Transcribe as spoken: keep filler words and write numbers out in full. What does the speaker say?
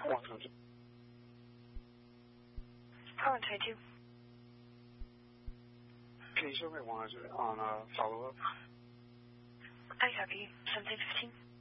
one twenty. Colin twenty-two. Can you show me one hundred on uh, follow-up? I copy. seventeen fifteen.